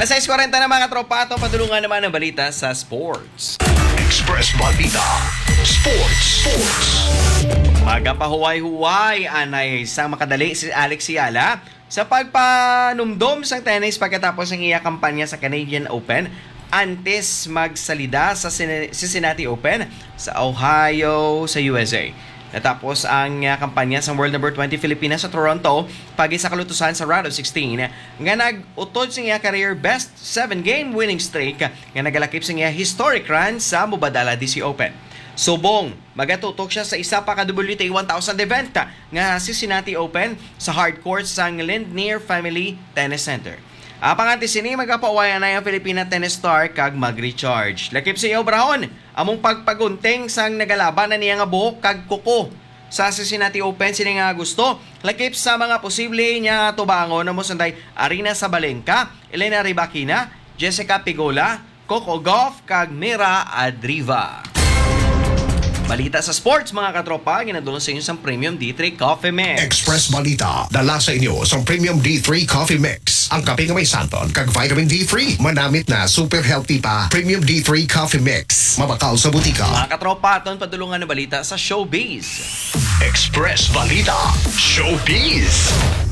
Alas 6:40 na mga tropa, ito padulungan naman ng balita sa sports. Express Balita Sports. Magapahuway-huway anay sa makadali si Alex Ciala sa pagpanumdom sa tennis pagkatapos ng iya kampanya sa Canadian Open antes magsalida sa Cincinnati Open sa Ohio sa USA. Natapos ang kampanya sa World Number 20 Pilipinas sa Toronto pagi sa kalutusan sa round of 16 nga nag-utod sa iya career best 7-game winning streak nga nagalakip sa iya historic run sa Mubadala DC Open. Subong, magatutok siya sa isa pa ka WTA 1000 event nga Cincinnati Open sa hard courts sa Lindner Family Tennis Center. Panganti sini magkapawayan na yung Filipina tennis star kag mag-recharge. Lakip sa iyo brahon, among pagpagunting sang nagalaban na niya nga buhok kag kuko sa Cincinnati Open sini nga gusto. Lakip sa mga posible niya tubangon na mo sanday Arina Sabalenka, Elena Rybakina, Jessica Pigola, Coco Gauff kag Mira Adriva. Balita sa sports mga katropa, ginadulong sa inyo sa Premium D3 Coffee Mix. Express Balita, dala sa inyo sa Premium D3 Coffee Mix. Ang kape nga may santon kag vitamin D3. Manamit na super healthy pa. Premium D3 Coffee Mix. Mabakaw sa butika. Mga katropa, aton padulungan na balita sa showbiz. Express Balita Showbiz.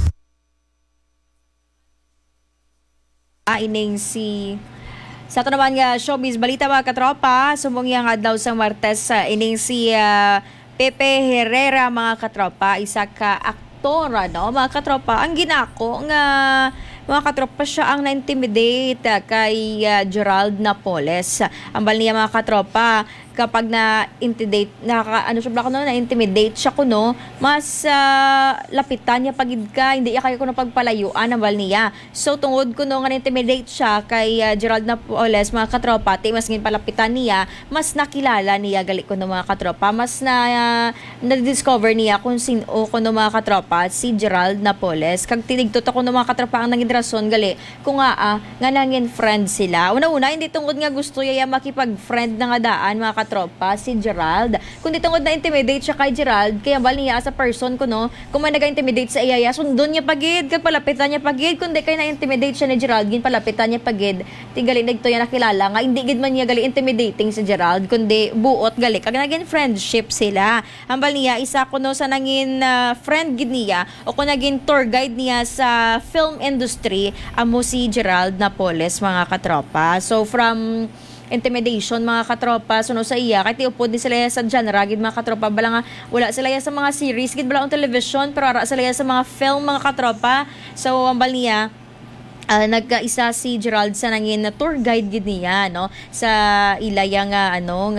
Ining si sa ito naman nga showbiz balita mga katropa, sumungya nga daw sa Martes sa ining si Pepe Herrera mga katropa, isa ka aktor mga katropa. Ang ginako nga mga katropa siya ang na-intimidate kay Gerald Napoles. Ang bal niya mga katropa, kapag na-intimidate, na-intimidate siya kuno, mas lapitan niya pagid ka, hindi niya kayo kuno pagpalayuan ang bal niya. So tungod kuno nga na-intimidate siya kay Gerald Napoles mga katropa, mas ngin palapitan niya, mas nakilala niya gali kuno mga katropa, mas na-discover niya kung sino kuno mga katropa si Gerald Napoles. Kag tinigtot ako no mga katropa ang naging rason gali kung nga nangin friend sila. Una-una hindi tungod nga gusto niya makipag-friend na nga daan mga katropa si Gerald, kundi tungod na intimidate siya kay Gerald, kaya bali niya as a person kuno, kung may naga-intimidate sa iya, sundon niya pagid, kag palapitan niya pagid, kundi kay na-intimidate siya ni Gerald, gin palapitan niya pagid, tigali nagto niya nakilala nga, hindi gid man niya gali intimidating si Gerald, kundi buot gali, kag naging friendship sila. Ang bali niya, isa kuno sa nangin friend gid niya, o kung naging tour guide niya sa film industry, amo si Gerald Napoles mga katropa. So from intimidation mga katropa suno sa iya kay tiupod ni sila sa genre gid mga katropa, bala nga wala sila sa mga series gid bala on television, pero ara sila sa mga film mga katropa. So ang bal niya nagkaisa si Gerald sa nangin na tour guide gid niya sa ilaya nga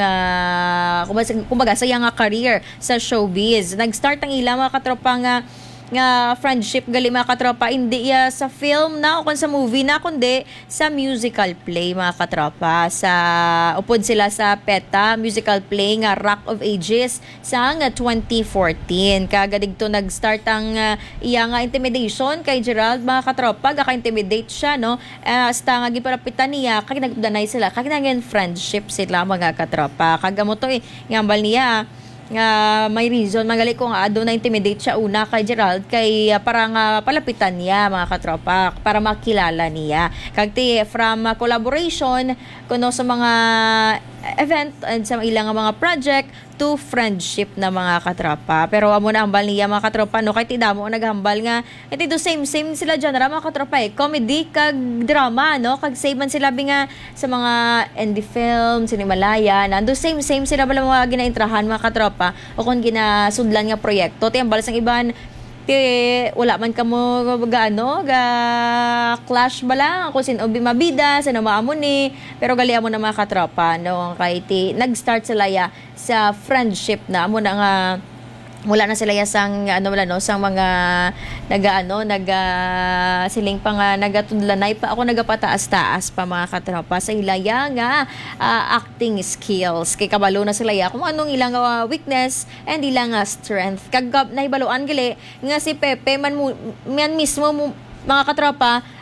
kumbaga sa iya nga career sa showbiz. Nag-start ang ila mga katropa nga friendship gali mga katropa, hindi sa film na o kung sa movie na, kundi sa musical play mga katropa. Sa upod sila sa PETA musical play nga Rock of Ages sa 2014. Kagadig to nag-start ang iya nga intimidation kay Gerald mga katropa, gaka-intimidate siya hasta nga gipalapitan niya kag nagdanay sila kag naging friendship sila mga katropa. Kagamo to ngambal niya nga may reason magali kung ado na intimidate siya una kay Gerald kay para nga palapitan niya mga katropa, para makilala niya kagti from collaboration kuno sa mga event and sa ilang mga project to friendship na mga katropa. Pero amo na hambal niya mga katropa kay tidamo naghambal nga iti do same sila genre mga katropa comedy kag drama kag same man sila nga sa mga indie film Cinemalaya nando same sila bala mga ginaintrahan mga katropa o kung ginasudlan nga proyekto ti hambal sang iban wala man ka mo ga clash ba lang kung sino mabida sino maamo ni, pero gali mo na mga katropa kay nag-start sila sa friendship na amo na nga wala na sila sang sang mga siling pa nga nagatudlanay pa ako nagapataas-taas pa mga katropa sa ilaya nga acting skills kay kabalo na sila kung anong ilang weakness and ilang strength kag nahibaluan gali nga si Pepe man mismo mga katropa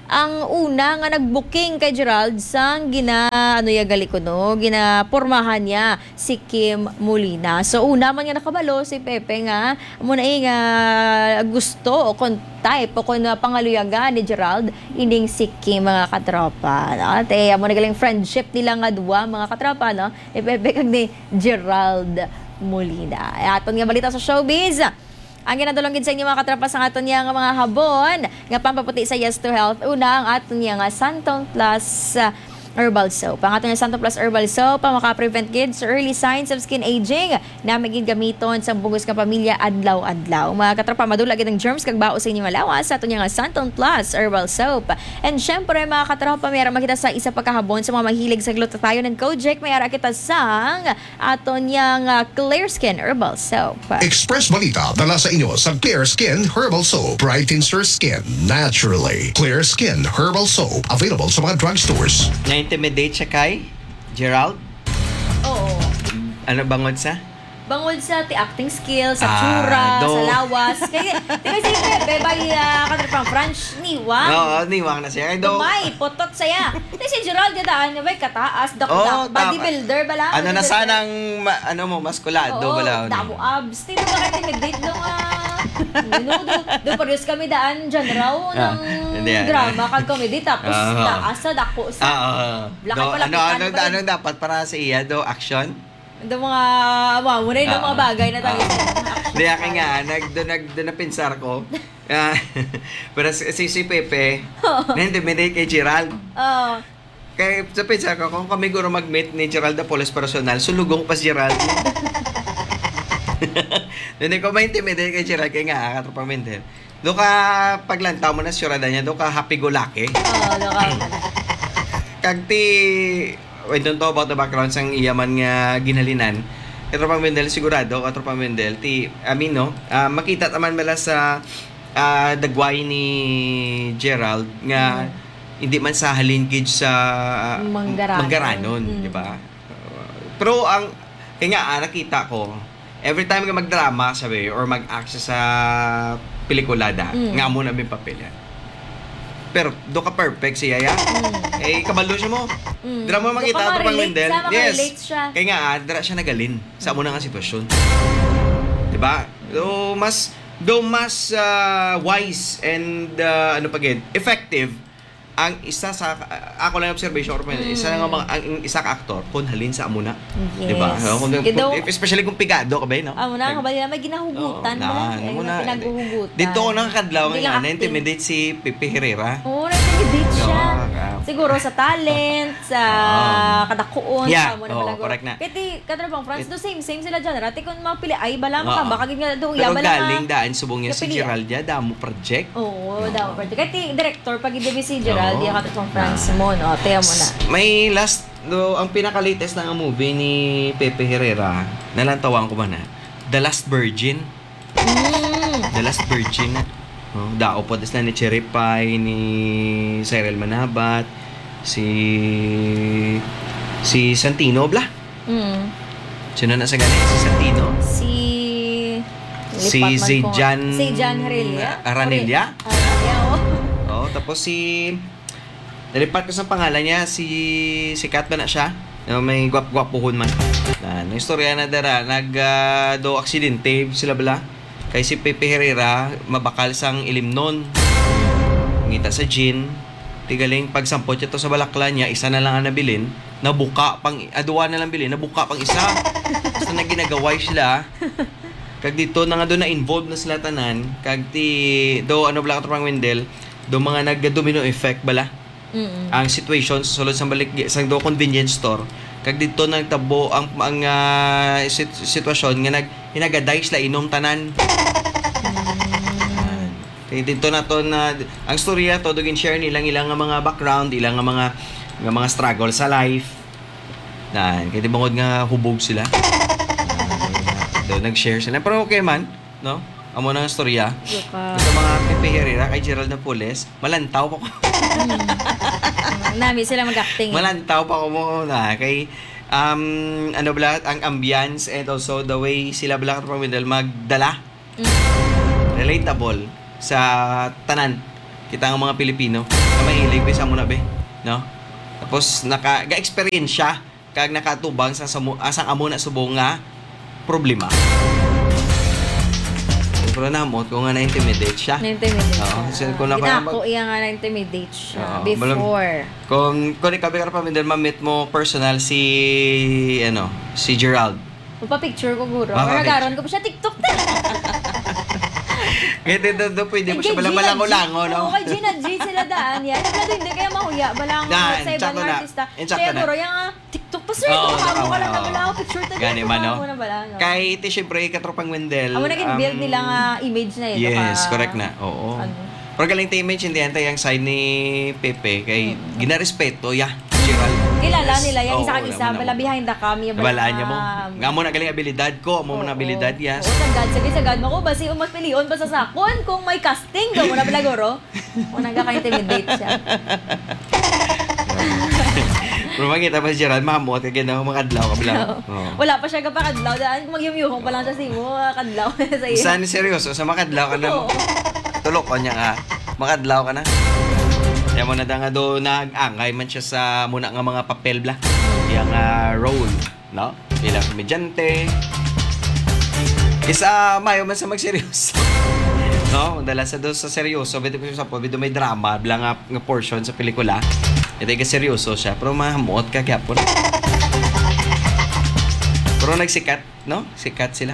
ang una nga nagbooking kay Gerald sang gali ko no, ginapormahan niya si Kim Molina. So una man nga nakabalo si Pepe nga muna nga gusto o kung type o kung pangaluyaga ni Gerald ining si Kim mga katropa. No? At mo galing friendship nila nga duwa mga katropa no, ni Pepe kag ni Gerald Molina. Aton nga balita sa showbiz. Ang ginadulong sa inyo mga katrapas ang aton niya nga mga habon nga pampaputi sa Yes to Health. Una ang aton niya nga Santon Plus Herbal Soap. Ang aton niya Santon Plus Herbal Soap maka-prevent kids sa early signs of skin aging na maging gamiton sa bugos nga pamilya adlaw-adlaw. Mga katrapa madula gid ang germs kag bao sa inyo malawas sa aton niya nga Santon Plus Herbal Soap. And syempre mga katrapa mayara makita sa isa pagkahabon sa mga mahilig sa glutathione and kojic mayara kita sang aton niya nga Clear Skin Herbal Soap. Express Balita dala sa inyo sa Clear Skin Herbal Soap. Brightens your skin naturally. Clear Skin Herbal Soap. Available sa mga drugstores. Na-intimidate siya kay Gerald? Oo. Ano bangod sa? Bangod sa acting skills, sa tsura, do. sa lawas. Kaya, si Pepe, bay katrapang French, niwang. Oo, niwang na siya. Kay do. Dumay, potot saya. Si Gerald, gadaan niya, bay, kataas, Oo, bodybuilder, bala. Ano na bodybuilder. sanang, maskulado, Oo, bala. damo abs. Tino ba kayo intimidate nung, doon parehas kami daan dyan raw ng hindi, drama kag comedy. Tapos, Oo. taas sa dako sa... Lakay pala, pikan pa rin. dapat para sa iya, do, action? Doon mga, muna yung mga bagay na tayo. Hindi, akin nga, doon na pinsar ko. Pero si Pepe, na-intimidate kay Gerald. Oo. Kaya sa pinsar ko, kung kami guro mag-meet ni Gerald na police personal, sulugong pa si Gerald. Hindi ko ma-intimidate kay Gerald, kaya nga, katropamente. Doon ka, paglantaw mo na surada niya, doon ka happy-go-lucky. Oo, lokal. Kagti, I don't know about the background sang iyaman nga ginhalinan. Katropang Mendel, sigurado, katropang Mendel, makita naman mala sa dagway ni Gerald nga hindi man sa halinkage sa Manggaranon, di ba? Pero kaya nga, nakita ko, every time nga magdrama, sabi, or mag-act siya sa pelikulada, nga mo na may papel yan. Pero do ka perfect si Yaya. Kabalo siya mo. Dira mo makita ito pang Wendell. Yes. Kaya nga, dira siya nagalin sa amo na nga sitwasyon. Diba? Do mas wise and effective ang isa sa ako lang observation or isa nga ang isa ka aktor kun halin sa amo na. Yes. Diba? Especially kung pigado ka ba, no? Amo na kabali na may ginahugutan ba? Pinaghuhugutan. Dito ko nakakadlaw nga na-intimidate si Pepe Herrera. Oo, na-intimidate siya. Siguro sa talent, sa kadakuon, Yeah, sa mo na correct na. Kaya katrapang friends, same sila dyan. Rati kung mapili ay bala Oo. ka, baka nga doon Pero bala galing daan subong niya si Kapili. Gerald ya damo project. Oo, daw. Kaya director, pag i-debut si Gerald, Oo. yung katrapang friends mo, no? Taya mo na. May last ang pinaka-latest na movie ni Pepe Herrera, nalantawan ko man na, The Last Virgin. The Last Virgin. Dao po na ni Cherry Pie, ni Cyril Manabat, si Santino bla. Sino na sa ganun? Si Santino. Si Jan Aranilla. Oh, tapos nalipat ko sa pangalan niya, si Kat ba na siya? May gwap-gwapuhon man. Ang istorya na dara, do aksidente sila bala. Kay si Pepe Herrera, mabakal sang ilimnon. Ngita sa gin. Tigaling pagsampot niya to sa balakla niya, isa na lang ang nabilin. Nabuka pang, aduwa na lang bilin, nabuka pang isa. Basta na ginagaway sila. Kag dito na nga doon na involved na sila tanan. Kag bala ka tropang Wendell, do mga nag-domino effect bala. Ang situation sa sulod sa balik sa do convenience store. Kag dito nagtabo ang sitwasyon nga hinagaday sila inom tanan. Kaya dito na to na ang storya to dugin share nilang ilang mga background, ilang mga struggle sa life. Kaya di bangod nga hubog sila. Nag-share sila. Pero okay man, no? Amo na ang storya. Sa mga Pepe Herrera kay Gerald Napoles, malantaw pa ko. Nami sila mag-acting. Malantaw pa ko mo na kay ang ambience and also the way sila Black Terminal magdala. Relatable sa tanan Kita ang mga Pilipino na mahilig bisa mo na be, no? Tapos ga-experience siya kag nakatubang sa asang amo na subong nga problema. Pero namot ko nga na-intimidate siya. Na-intimidate Oo, siya. kasi kung Ginako iya nga na-intimidate siya Oo, before. Kung ikaw ka pa ma-meet mo personal si Gerald. Magpa-picture ko guro. Mapapicture. Nagaron ko pa siya TikTok na. Kaya dito pwede mo siya balang malango-lango, no? Oo, kay Gina G sila daan yan. Pero hindi kaya mahuya. Balang Yan, sa ibang sakto na. artista. Sakto Kaya na. guro, yung TikTok pa sir. Oo, Kung ka lang oo. na bala ako picture tayo. Gani man, no? Na bala, no? Kay iti syempre katropang Wendell. Amo naging build nila nga image na yun. Yes, correct na. Oo. Ano? Pero galing ta image hindi antay ang side ni Pepe kay ginarespeto Gerald. Kilala Yes. nila yan, Oo, isa kang isa, naman, bala naman. behind the cam. yung Nabalaan niya mo. bala- Nga mo na galing abilidad ko, amo mo na abilidad, yes. Oo, sagad mo ko. Basi umagpilion pa sa sakon kung may casting. Gawa na pala guro. O nagkaka-intimidate siya. Pero makita pa si Gerald, mahamot, kaya na mga adlaw ka bilang. Oo. Wala pa siya kapakadlaw. Daan magyumyuhong pa lang siya simo. Kadlaw sa iyo. Saan seryoso? Sa makadlaw ka na. Oo. Tulok ko niya nga. Makadlaw ka na. Kaya mo na da nga do nag-angay man siya sa muna nga mga papel bla. Yang role, no? Bilang komedyante. Isa mayo man sa magseryoso. No, dala sa do sa seryoso, bito sa may drama, bla nga portion sa pelikula. Ito ka seryoso siya, pero mahamot ka gyapon. Pero nagsikat, no? Sikat sila.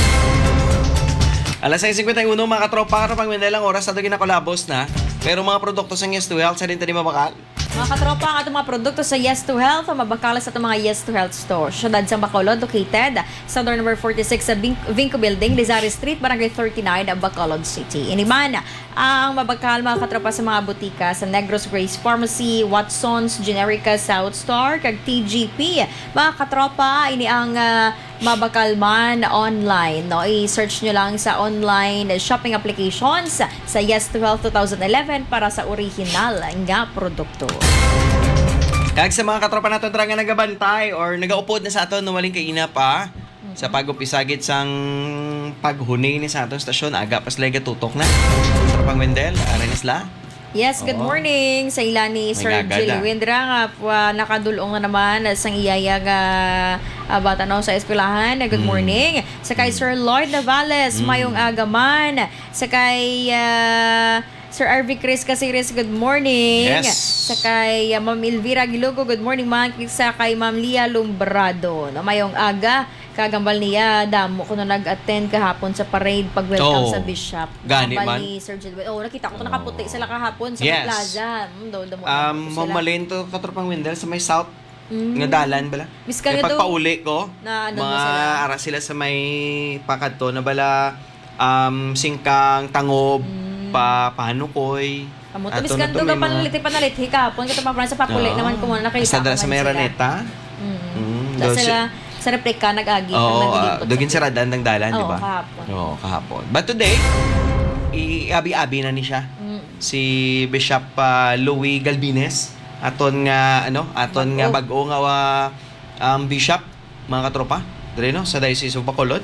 Alas 6:51 mga katropa, kapag Mandalang oras na ito ginakolabos na. Pero mga produkto sa Yes to Health, sa rin tayo mabakal. Mga katropa, ang atong mga produkto sa Yes to Health, mabakalas sa atong mga Yes to Health store. Syudad sa Bacolod, located sa door number 46 sa Vinco Building, Lizari Street, Barangay 39, Bacolod City. Iniman ang mabakal mga katropa sa mga butika sa Negros Grace Pharmacy, Watson's, Generica, South Star, kag TGP. Mga katropa, ini ang mabakal man online. No? I-search nyo lang sa online shopping applications sa Yes to Health 2011 para sa original nga produkto. Kag sa mga katropa natin tara nga nagabantay or nagaupod na sa aton numaling kaina pa sa pag-upisagit sang paghuni ni sa aton stasyon aga pas lay gatutok na. Tropang Wendell, aray na sila. Yes, good Oo. morning sa ila ni May Sir gagada. Jilly Windra nga nakadulong na naman sang iyayag bata no sa eskwelahan. Good morning. Sa kay Sir Lloyd Navales, mayong agaman. Sa kay Sir RV Chris Casiris, good morning. Yes. Sa kay Ma'am Elvira Gilugo, good morning. Sa kay Ma'am Lia Lumbrado, no, mayong aga. Kagambal niya, damo ko na nag-attend kahapon sa parade pag-welcome Oo. sa Bishop. Gani Kagambal man. ni Sir Jilwin. Oh, nakita ko to nakaputi sila kahapon sa Yes. plaza. Damo Mamalin to katropang Wendell sa may south. Nga dalan bala. Miskan Kaya nga to. pagpauli ko, Na ano mo mga sila? ara sila sa may pakadto na bala singkang tangob pahanukoy. Kamuto, Ato miskan na to, to may mga- panalit kahapon. Kata pa sa papuli Oo. naman ko muna nakita Sa ko man sa may sila. Raneta. Da sila sa replika nag-agi. Oo, dugin sa radan ng dalan, di Oo, ba? kahapon. Oo, kahapon. But today, i-abi-abi na ni siya. Si Bishop Louis Galvines. Aton nga bago nga bishop, mga katropa. Dire no, sa Diocese of Bacolod.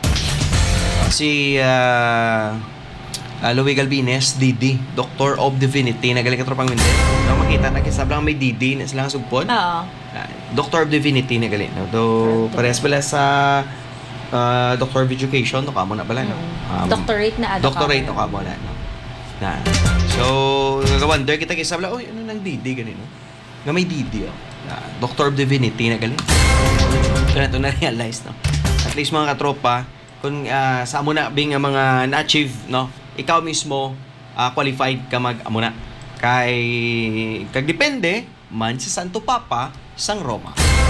Si Louis Galvines, DD, Doctor of Divinity, nagaling katropang Wendell. No, makita na kisablang may DD na silang sugpon. Oo. Doctor of Divinity na galing. No? Do, parehas pala sa Doctor of Education, no kamo na pala, no? Doctorate na Doctorate, no kamo na, no? Na. So, nag-wonder kita kisabla, oy, ano nang DD ganun, no? Nga may DD, oh. Doctor of Divinity na galing. Kaya ito na-realize, no? At least mga katropa, kung sa amo na bing mga na-achieve, no? Ikaw mismo qualified ka mag-amo na. Kag depende man sa Santo Papa sang Roma.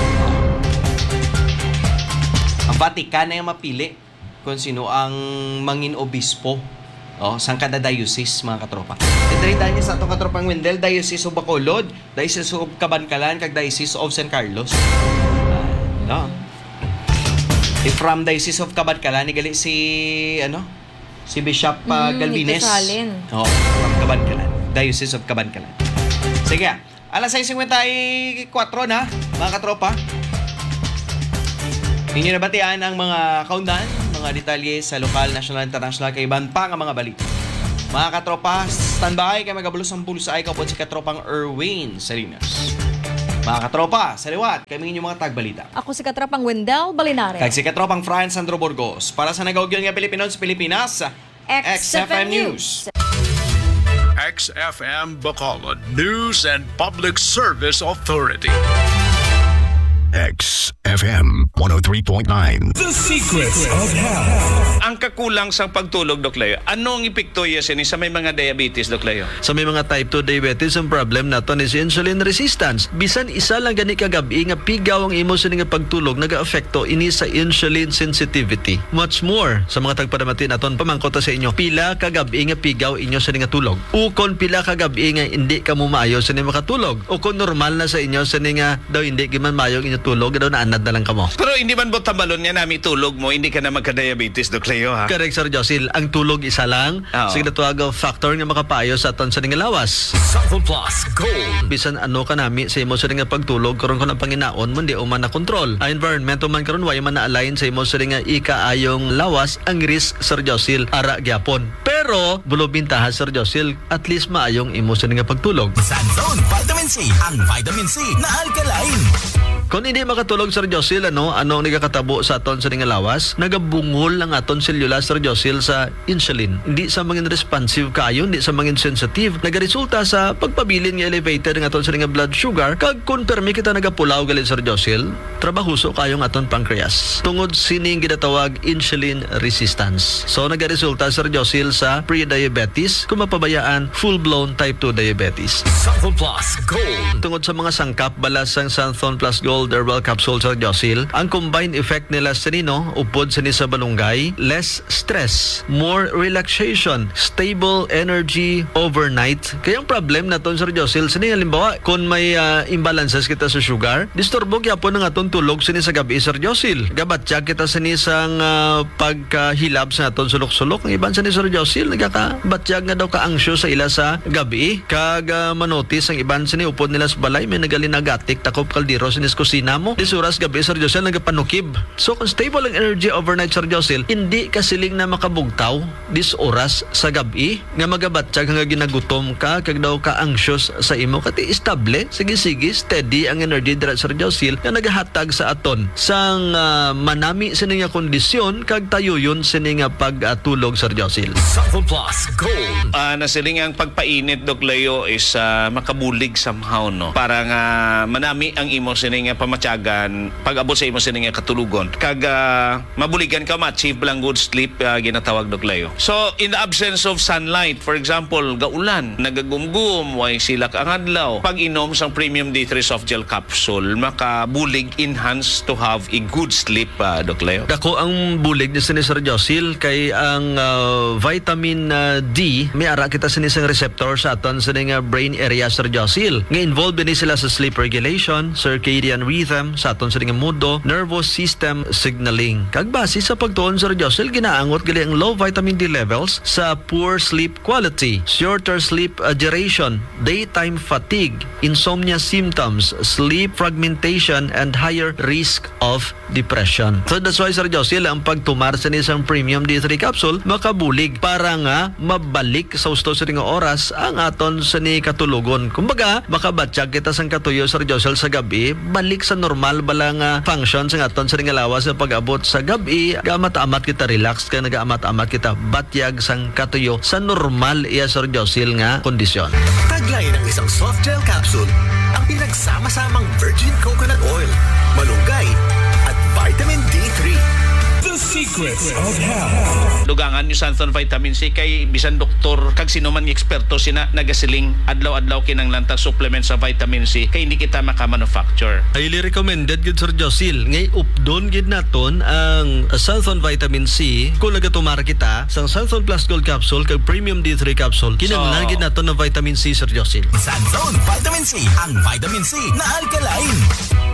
Ang Vatican na yung mapili kung sino ang mangin obispo sang kada diocese, mga katropa. Ito niya sa atong katropang Wendell, Diocese of Bacolod, Diocese of Cabancalan, kag Diocese of San Carlos. No? From Diocese of Cabancalan, gali si Bishop Galvines. Dito salin. Oo, from Cabancalan. Diocese of Cabancalan. Sige, alas 6:54 na, mga katropa. Inyo nabatian ang mga kaundan, mga detalye sa lokal, national, international, kaiban pa nga mga balita. Mga katropa, Standby kay magabulos ang bulsa ay kapot si katropang Erwin Salinas. Mga katropa, sa liwat, kami inyong mga tagbalita. Ako si Katrapang Wendell Balinares. Kag si katropang Franz Sandro Burgos. Para sa nagaugil nga Pilipino sa Pilipinas, XFM News. XFM Bacolod News and Public Service Authority. XFM 103.9. The Secrets of Health. Ang kakulang sa pagtulog, Dok Leo, anong epekto yan sa may mga diabetes, Dok Leo? Sa may mga type 2 diabetes, ang problem naton is insulin resistance. Bisan isa lang gani kagabi nga pigaw ang imo sa nga pagtulog nagaapekto ini sa insulin sensitivity. Much more sa mga tagpadamati naton pamangkot sa inyo. Pila kagabi nga pigaw inyo sa nga tulog. Ukon pila kagabi nga hindi ka mo maayo sa nga makatulog. Ukon normal na sa inyo sa nga daw hindi giman maayo inyo tulog daw naanad na lang kamo. Pero hindi man mo tambalon nga nami tulog mo, hindi ka na magka-diabetes, Dok Leo, ha? Correct, Sir Josil. Ang tulog isa lang. Oo. Sige na factor nga makapayo sa aton sa nga lawas. Sample Plus Gold. Bisan ano ka nami sa imo sa nga pagtulog karon ko ng panginaon mo di man na control. Ang environment man karon way man na align sa imo sa nga ikaayong lawas ang risk Sir Josil ara gyapon. Pero bulo bintahan Sir Josil at least maayong imo sa nga pagtulog. Sunzone Vitamin C, ang vitamin C na alkaline. Kung hindi makatulog Sir Josil, ano ang nagakatabo sa aton sa nga lawas, nagabungol ang aton selula Sir Josil sa insulin. Hindi sa mangin responsive kayo, hindi sa mangin sensitive. Nagaresulta sa pagpabilin nga elevated ng aton sa nga blood sugar, kag konpermi kita nagapulaw galit Sir Josil, trabahuso kayong aton pancreas. Tungod sining ginatawag insulin resistance. So nagaresulta Sir Josil sa pre-diabetes, kung mapabayaan full-blown type 2 diabetes. Sample Plus Gold. Tungod sa mga sangkap balas sang Santhon Plus Gold Herbal Capsule Sir Josil, ang combined effect nila sa nino, upod sa ni sa balunggay, less stress, more relaxation, stable energy overnight. Kaya ang problem na ton Sir Josil, sa halimbawa, kung may imbalances kita sa sugar, disturbo gyapon ng aton tulog sa ni sa gabi Sir Josil. Gabatya kita sa ni sang pagkahilab sa aton sulok-sulok. Ang iban sa ni Sir Josil, nagkakabatyag nga daw ka-anxious sa ila sa gabi. Kag manotis ang iban sa ni upod nila sa balay, may nagalinaгаtik takop kaldero sa ni kusina mo. Di suras gabi Sir Josil nagapanukib. So kung stable ang energy overnight Sir Josil, hindi ka siling na makabugtaw dis oras sa gabi nga magabatsyag nga ginagutom ka kag daw ka anxious sa imo kati estable sige steady ang energy dira Sir Josil nga nagahatag sa aton sang manami sa nga kondisyon kag tayuyon sa nga pagtulog Sir Josil. Sample Plus Gold. Nasiling ang pagpainit, Dok Leo, is makabulig somehow, no? Para nga manami ang imo sining pamatyagan pag-abot sa imo sining katulugon. Kag mabuligan ka ma-achieve lang good sleep ginatawag, Dok Leo. So, in the absence of sunlight, for example, gaulan, nagagumgum, way silak ang adlaw, pag inom sang Premium D3 Soft Gel Capsule, makabulig enhance to have a good sleep, Dok Leo. Dako ang bulig ni Sir Josil kay ang vitamin D may ara kita sa isang receptor sa aton sa nga brain area Sir Josil. Nga involved din sila sa sleep regulation, circadian rhythm, sa aton sa nga mudo, nervous system signaling. Kag base sa pagtuon Sir Josil, ginaangot gali ang low vitamin D levels sa poor sleep quality, shorter sleep duration, daytime fatigue, insomnia symptoms, sleep fragmentation, and higher risk of depression. So that's why Sir Josil, ang pagtumar sa isang Premium D3 capsule makabulig para nga mabalik sa usto sa nga oras ang aton sa ni katulugon. Kumbaga, makabatsyag kita sang katuyo Sir Josil sa gabi, balik sa normal balang function sa aton sa nga lawas sa pag-abot sa gabi, gaamat-amat kita relax ka nagaamat-amat kita batyag sang katuyo sa normal iya Sir Josil nga kondisyon. Taglay ng isang soft gel capsule ang pinagsama-samang virgin coconut oil, malunggay, at vitamin D3. The Secrets of Health. Dugangan yung Santhon Vitamin C kay bisan doktor kag sino man eksperto sina nagasiling adlaw-adlaw kinanglan ta supplement sa vitamin C kay hindi kita maka-manufacture. Highly recommended gid Sir Josil. Ngay updon gid naton ang Santhon Vitamin C kung nagatumar kita sa Santhon Plus Gold Capsule kag Premium D3 Capsule. Kinahanglan gid naton ng vitamin C Sir Josil. Sunzone Vitamin C, ang vitamin C na alkaline.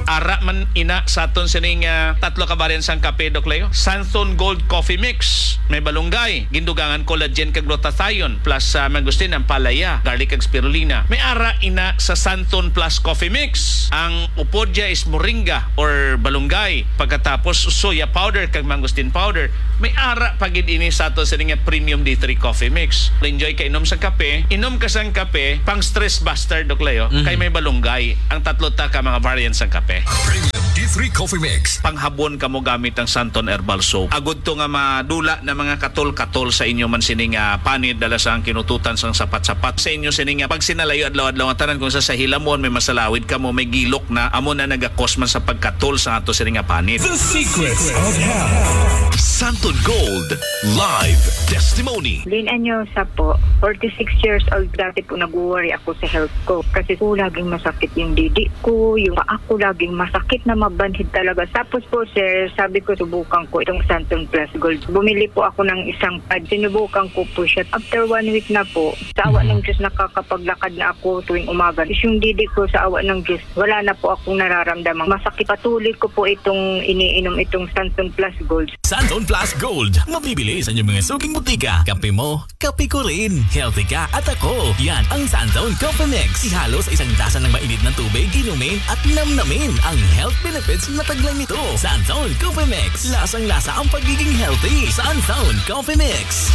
Ara man ina sa aton sining tatlo ka variant sang kape Doc Leo. Santon Gold Coffee Mix, may balunggay, gindugangan collagen kag glutathione plus mangustin ang palaya, garlic kag spirulina. May ara ina sa Santon Plus Coffee Mix. Ang upod dia is moringa or balunggay, pagkatapos soya powder kag mangustin powder. May ara pagid ini sa aton sining Premium D3 Coffee Mix. Enjoy ka inom sa kape, inom ka sang kape pang stress buster Doc Leo, kay may balunggay ang tatlo ta ka mga variants sang kape. Premium D3 Coffee Mix. Panghabon ka mo gamit ang Santon Herbal Soap. Agud to nga madula na mga katol-katol sa inyo man sining panid dala sa ang kinututan sang sapat-sapat sa inyo sining pag sinalayo adlaw-adlaw ang tanan kung sa hilamon may masalawid ka mo, may gilok na amo na nagakos man sa pagkatol sa ato sining panid. The Secrets of Health. Santon Gold Live Testimony. Lynn Anyo sa po, 46 years old, dati po nag-worry ako sa health ko kasi po laging masakit yung didi ko, yung paa ko laging masakit na mabanhid talaga. Tapos po sir, sabi ko subukan ko itong Santon Plus Gold. Bumili po ako ng isang pad, sinubukan ko po siya. After 1 week na po, sa awa ng Diyos nakakapaglakad na ako tuwing umaga. Tapos yung didi ko sa awa ng Diyos, wala na po akong nararamdaman. Masakit, patuloy ko po itong iniinom itong Santon Plus Gold. Santon Plus Gold. Mabibili sa inyong mga suking butika. Kape mo, kape ko rin. Healthy ka at ako. Yan ang Santon Coffee Mix. Ihalo sa isang tasa ng mainit na tubig, inumin at namnamin ang health benefits na taglay nito. Santon Coffee Mix. Lasang-lasa ang pagiging healthy. Santon Coffee Mix.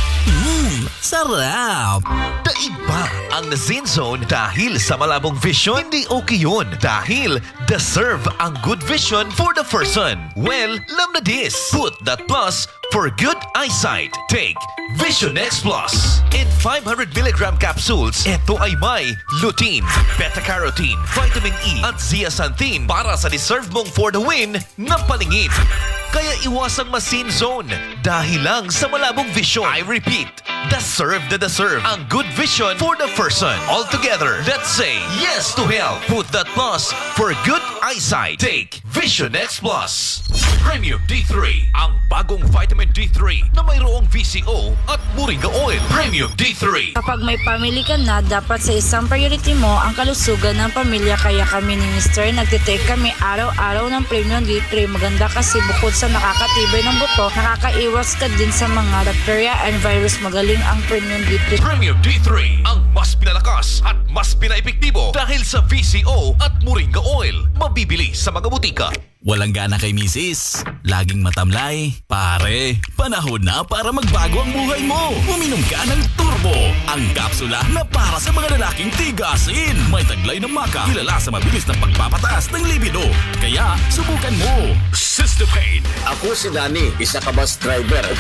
Sarap! Iba ang Zen Zone dahil sa malabong vision, hindi okay yun. Dahil deserve ang good vision for the person. Well, lam na this. Put that plus for good eyesight. Take Vision X Plus. In 500 milligram capsules, ito ay may lutein, beta-carotene, vitamin E at zeaxanthin para sa deserve mong for the win na paningin. Kaya iwasang masin zone dahil lang sa malabong vision. I repeat, deserve ang good vision for the person. All together, let's say yes to health. Put that plus for good eyesight. Take Vision X Plus. Premium D3, ang bagong vitamin D3 na mayroong VCO at moringa oil. Premium D3. Kapag may family ka na, dapat sa isang priority mo ang kalusugan ng pamilya. Kaya kami ni Mr. nagtitake kami araw-araw ng Premium D3. Maganda kasi bukod sa nakakatibay ng buto, nakakaiwas ka din sa mga bacteria and virus. Magaling ang Premium D3. Premium D3, ang mas pinalakas at mas pinaepektibo dahil sa VCO at moringa oil. Mabibili sa mga butika. Walang gana kay misis, laging matamlay. Pare, panahon na para magbago ang buhay mo. Uminom ka ng Turbo, ang kapsula na para sa mga lalaking tigasin. May taglay ng maka, kilala sa mabilis na pagpapataas ng libido. Kaya, subukan mo. Sister Pain. Ako si Danny, isa ka bus driver.